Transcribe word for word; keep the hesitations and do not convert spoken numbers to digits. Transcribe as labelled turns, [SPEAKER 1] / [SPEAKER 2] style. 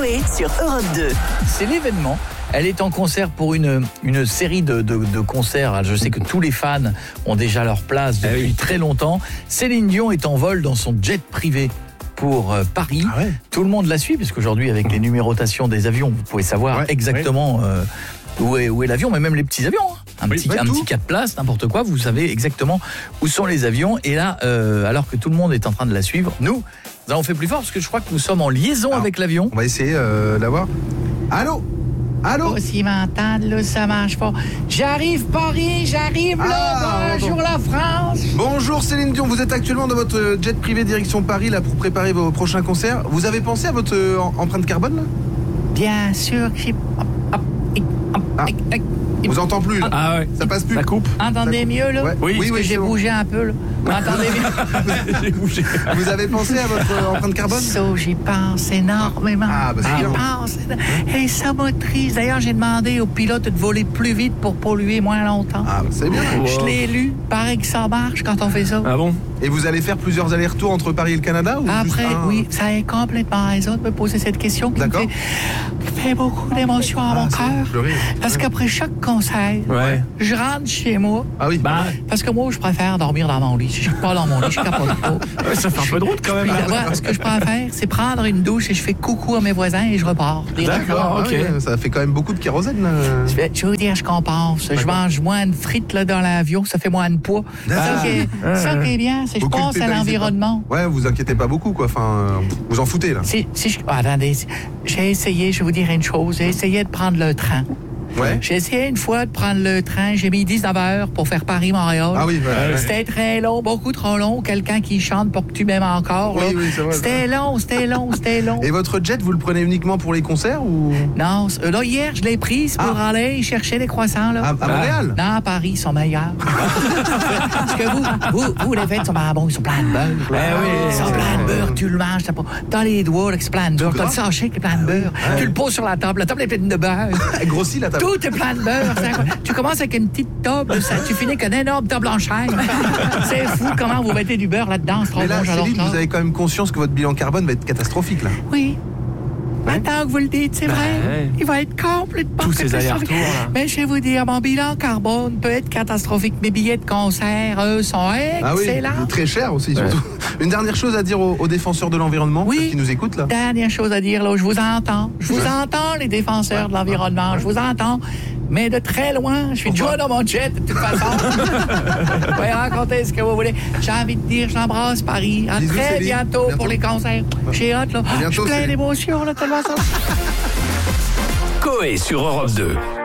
[SPEAKER 1] Coé sur Europe deux.
[SPEAKER 2] C'est l'événement. Elle est en concert pour une, une série de, de, de concerts. Je sais que tous les fans ont déjà leur place depuis eh oui. très longtemps. Céline Dion est en vol dans son jet privé pour euh, Paris. Ah ouais. Tout le monde la suit, parce qu'aujourd'hui, avec les numérotations des avions, vous pouvez savoir ouais, exactement ouais. euh, où est, où est l'avion, mais même les petits avions. Hein. Un, oui, petit, un petit quatre places, n'importe quoi, vous savez exactement où sont les avions. Et là, euh, alors que tout le monde est en train de la suivre, nous, nous avons fait plus fort, parce que je crois que nous sommes en liaison alors, avec l'avion.
[SPEAKER 3] On va essayer euh, d'avoir... Allô? Allô?
[SPEAKER 2] Oh, s'ils m'entendent, là, ça marche pas. J'arrive Paris, j'arrive là, ah, bonjour la France.
[SPEAKER 3] Bonjour Céline Dion, vous êtes actuellement dans votre jet privé direction Paris là pour préparer vos prochains concerts. Vous avez pensé à votre euh, empreinte carbone là?
[SPEAKER 2] Bien sûr que j'ai...
[SPEAKER 3] Ah. Vous entend plus là.
[SPEAKER 2] Ah ouais.
[SPEAKER 3] Ça passe plus.
[SPEAKER 2] Ça coupe. Entendez mieux là?
[SPEAKER 3] Ouais. Oui,
[SPEAKER 2] oui, oui, j'ai bon. bougé un peu là. Entendez mieux.
[SPEAKER 3] J'ai bougé. Vous avez pensé à votre empreinte carbone?
[SPEAKER 2] Ça, j'y pense énormément.
[SPEAKER 3] Ah, bah c'est
[SPEAKER 2] j'y pense. Et ça motrice. D'ailleurs, j'ai demandé au pilote de voler plus vite pour polluer moins longtemps.
[SPEAKER 3] Ah, bah c'est bien.
[SPEAKER 2] Je l'ai lu. Paraît que ça marche quand on fait ça.
[SPEAKER 3] Ah bon? Et vous allez faire plusieurs allers-retours entre Paris et le Canada ou
[SPEAKER 2] après,
[SPEAKER 3] juste un...
[SPEAKER 2] oui, ça est complètement raison de me poser cette question qui
[SPEAKER 3] D'accord.
[SPEAKER 2] me fait, qui fait beaucoup d'émotions à ah, mon cœur. Parce ouais. qu'après chaque concert, ouais. je rentre chez moi.
[SPEAKER 3] Ah oui.
[SPEAKER 2] Bah, parce que moi, je préfère dormir dans mon lit. Je ne suis pas dans mon lit, je capote pas.
[SPEAKER 4] Ouais, ça fait un peu de route quand même.
[SPEAKER 2] Puis, ouais, ce que je préfère, c'est prendre une douche et je fais coucou à mes voisins et je repars.
[SPEAKER 3] D'accord, ok. Ouais, ça fait quand même beaucoup de kérosène. Là.
[SPEAKER 2] Je, vais, je veux dire, je compense. D'accord. Je mange moins de frites là, dans l'avion, ça fait moins de poids. Ah. Ça, qui est, ah. ça qui est bien, c'est que je pense à l'environnement.
[SPEAKER 3] Pas. Ouais, vous inquiétez pas beaucoup, quoi. Enfin, vous en foutez, là.
[SPEAKER 2] Si, si je... ah, attendez, j'ai essayé, je vais vous dire une chose, j'ai essayé de prendre le train.
[SPEAKER 3] Ouais.
[SPEAKER 2] J'ai essayé une fois de prendre le train, j'ai mis dix-neuf heures pour faire Paris-Montréal.
[SPEAKER 3] Ah oui, ouais, ouais.
[SPEAKER 2] C'était très long, beaucoup trop long. Quelqu'un qui chante pour que tu m'aimes encore.
[SPEAKER 3] Oui,
[SPEAKER 2] là.
[SPEAKER 3] oui, c'est vrai,
[SPEAKER 2] c'était long, c'était long, c'était long.
[SPEAKER 3] Et votre jet, vous le prenez uniquement pour les concerts ou?
[SPEAKER 2] Non, là, hier, je l'ai prise pour ah. aller chercher des croissants. Là.
[SPEAKER 3] À, à Montréal?
[SPEAKER 2] Non, à Paris, ils sont meilleurs. Parce que vous, vous, vous, les fêtes sont pas bons, ils sont pleins de beurre.
[SPEAKER 4] Eh oui,
[SPEAKER 2] ils sont pleins de beurre, tu le manges, t'as pas. T'as les doigts, là, c'est plein de beurre. T'as le sachet qui est plein de beurre. Ah oui. Tu le poses sur la table, la table est pleine de beurre.
[SPEAKER 3] Elle grossit la table.
[SPEAKER 2] Tout est plein de beurre. Tu commences avec une petite table, ça, tu finis avec un énorme table en chaîne. C'est fou comment vous mettez du beurre là-dedans. C'est trop
[SPEAKER 3] Mais là,
[SPEAKER 2] bon,
[SPEAKER 3] Céline, vous avez quand même conscience que votre bilan carbone va être catastrophique, là.
[SPEAKER 2] Oui. Maintenant que vous le dites, c'est vrai, ouais. il va être complètement
[SPEAKER 4] tous ces allers-retours.
[SPEAKER 2] Mais je vais vous dire, mon bilan carbone peut être catastrophique. Mes billets de concert, eux, sont excellents.
[SPEAKER 3] Ah oui, très cher aussi, ouais. surtout. Une dernière chose à dire aux, aux défenseurs de l'environnement
[SPEAKER 2] oui.
[SPEAKER 3] qui nous écoutent, là.
[SPEAKER 2] Dernière chose à dire, là, je vous entends. Je vous ouais. entends, les défenseurs ouais. de l'environnement. Ouais. Je vous entends. Mais de très loin, je suis déjà dans mon jet, de toute façon. Vous pouvez raconter ce que vous voulez. J'ai envie de dire, j'embrasse Paris. À Bisous, très Céline. Bientôt, bientôt pour les concerts. J'ai hâte, là. Je suis plein d'émotions, là, tellement ça.
[SPEAKER 1] Coé sur Europe deux.